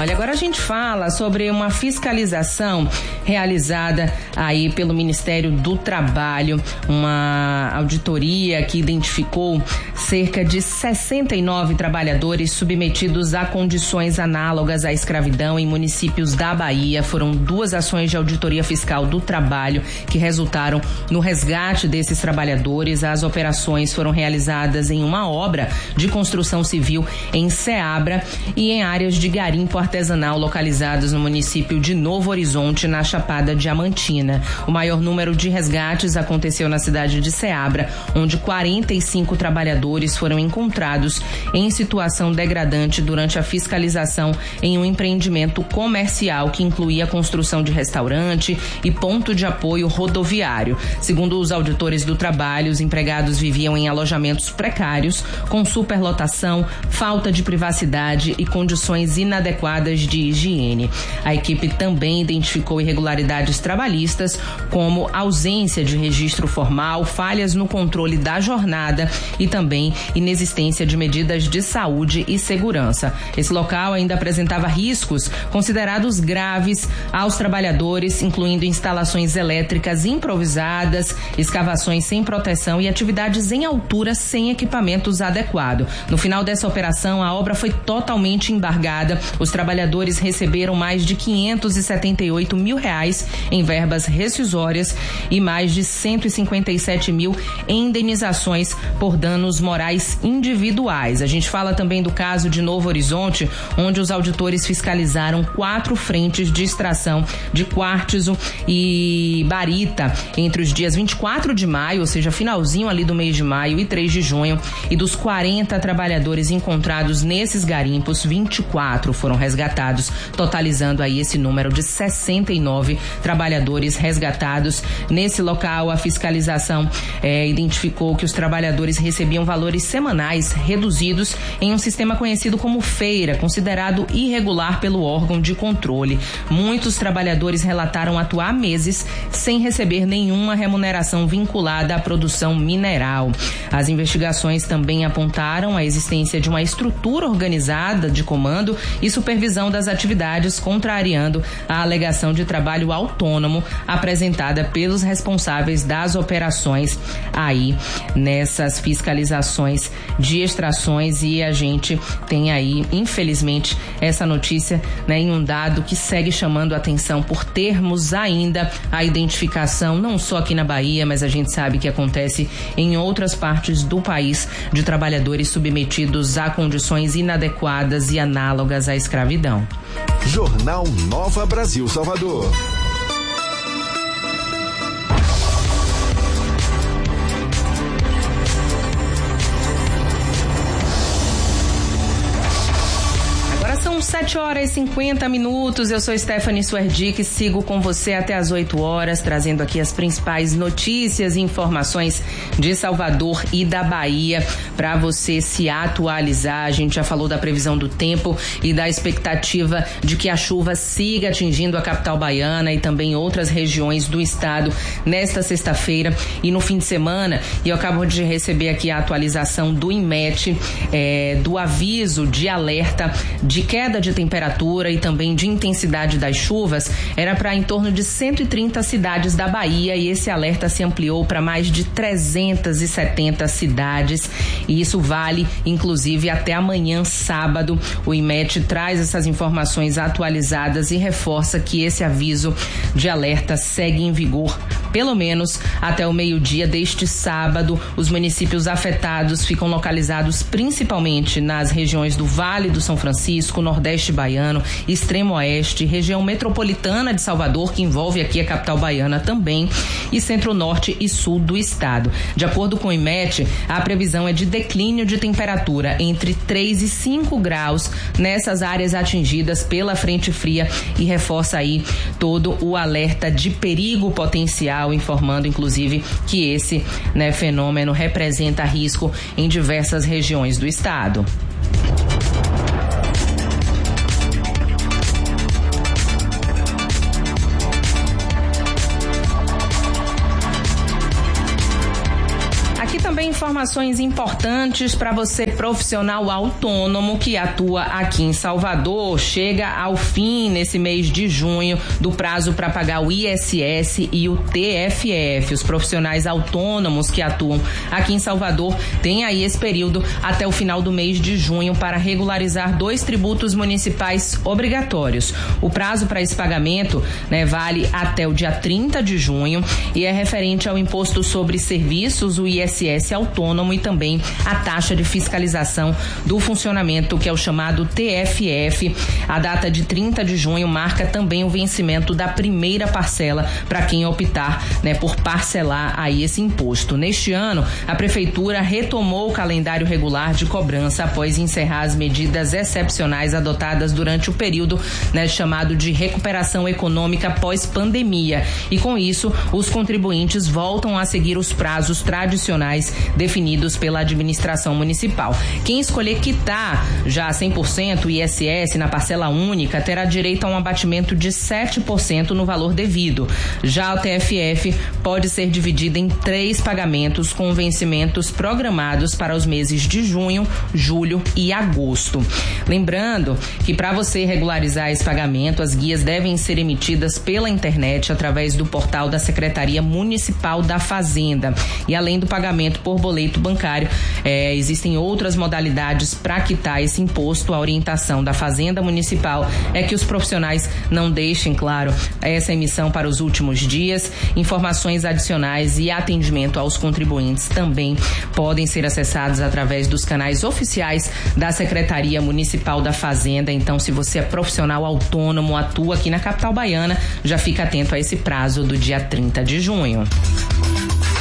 Olha, agora a gente fala sobre uma fiscalização realizada aí pelo Ministério do Trabalho, uma auditoria que identificou cerca de 69 trabalhadores submetidos a condições análogas à escravidão em municípios da Bahia. Foram 2 ações de auditoria fiscal do trabalho que resultaram no resgate desses trabalhadores. As operações foram realizadas em uma obra de construção civil em Ceabra e em áreas de garimpo artesanal localizadas no município de Novo Horizonte, na Chapada Diamantina. O maior número de resgates aconteceu na cidade de Ceabra, onde 45 trabalhadores foram encontrados em situação degradante durante a fiscalização em um empreendimento comercial que incluía a construção de restaurante e ponto de apoio rodoviário. Segundo os auditores do trabalho, os empregados viviam em alojamentos precários, com superlotação, falta de privacidade e condições inadequadas de higiene. A equipe também identificou irregularidades trabalhistas, como ausência de registro formal, falhas no controle da jornada e também inexistência de medidas de saúde e segurança. Esse local ainda apresentava riscos considerados graves aos trabalhadores, incluindo instalações elétricas improvisadas, escavações sem proteção e atividades em altura sem equipamentos adequados. No final dessa operação, a obra foi totalmente embargada. Os trabalhadores receberam mais de R$578 mil em verbas rescisórias e mais de 157 mil em indenizações por danos morais individuais. A gente fala também do caso de Novo Horizonte, onde os auditores fiscalizaram 4 frentes de extração de quartzo e barita entre os dias 24 de maio, ou seja, finalzinho ali do mês de maio, e 3 de junho. E dos 40 trabalhadores encontrados nesses garimpos, 24 foram resgatados, totalizando aí esse número de 69 trabalhadores resgatados. Nesse local, a fiscalização identificou que os trabalhadores recebiam valores semanais reduzidos em um sistema conhecido como feira, considerado irregular pelo órgão de controle. Muitos trabalhadores relataram atuar há meses sem receber nenhuma remuneração vinculada à produção mineral. As investigações também apontaram a existência de uma estrutura organizada de comando e supervisão das atividades, contrariando a alegação de trabalho autônomo apresentada pelos responsáveis das operações aí nessas fiscalizações de extrações. E a gente tem aí, infelizmente, essa notícia, em um dado que segue chamando a atenção por termos ainda a identificação, não só aqui na Bahia, mas a gente sabe que acontece em outras partes do país, de trabalhadores submetidos a condições inadequadas e análogas à escravidão. Jornal Nova Brasil Salvador. São 7h50. Eu sou Stephanie Suerdick, sigo com você até as 8 horas, trazendo aqui as principais notícias e informações de Salvador e da Bahia para você se atualizar. A gente já falou da previsão do tempo e da expectativa de que a chuva siga atingindo a capital baiana e também outras regiões do estado nesta sexta-feira e no fim de semana. E eu acabo de receber aqui a atualização do INMET, do aviso de alerta de queda de temperatura e também de intensidade das chuvas. Era para em torno de 130 cidades da Bahia e esse alerta se ampliou para mais de 370 cidades, e isso vale inclusive até amanhã, sábado. O INMET traz essas informações atualizadas e reforça que esse aviso de alerta segue em vigor pelo menos até o meio-dia deste sábado. Os municípios afetados ficam localizados principalmente nas regiões do Vale do São Francisco, Nordeste Baiano, Extremo Oeste, região metropolitana de Salvador, que envolve aqui a capital baiana também, e Centro-Norte e Sul do estado. De acordo com o INMET, a previsão é de declínio de temperatura entre 3 e 5 graus nessas áreas atingidas pela frente fria e reforça aí todo o alerta de perigo potencial, informando inclusive que esse fenômeno representa risco em diversas regiões do estado. informações importantes para você profissional autônomo que atua aqui em Salvador. Chega ao fim nesse mês de junho do prazo para pagar o ISS e o TFF. Os profissionais autônomos que atuam aqui em Salvador têm aí esse período até o final do mês de junho para regularizar 2 tributos municipais obrigatórios. O prazo para esse pagamento, vale até o dia 30 de junho e é referente ao imposto sobre serviços, o ISS autônomo, e também a taxa de fiscalização do funcionamento, que é o chamado TFF. A data de 30 de junho marca também o vencimento da primeira parcela para quem optar, por parcelar aí esse imposto. Neste ano, a Prefeitura retomou o calendário regular de cobrança após encerrar as medidas excepcionais adotadas durante o período, chamado de recuperação econômica pós-pandemia. E com isso, os contribuintes voltam a seguir os prazos tradicionais definidos pela administração municipal. Quem escolher quitar já 100% o ISS na parcela única terá direito a um abatimento de 7% no valor devido. Já o TFF pode ser dividido em 3 pagamentos com vencimentos programados para os meses de junho, julho e agosto. Lembrando que para você regularizar esse pagamento, as guias devem ser emitidas pela internet através do portal da Secretaria Municipal da Fazenda. E além do pagamento por boleto bancário, existem outras modalidades para quitar esse imposto. A orientação da Fazenda Municipal é que os profissionais não deixem, claro, essa emissão para os últimos dias. Informações adicionais e atendimento aos contribuintes também podem ser acessados através dos canais oficiais da Secretaria Municipal da Fazenda. Então, se você é profissional autônomo, atua aqui na capital baiana, já fica atento a esse prazo do dia 30 de junho.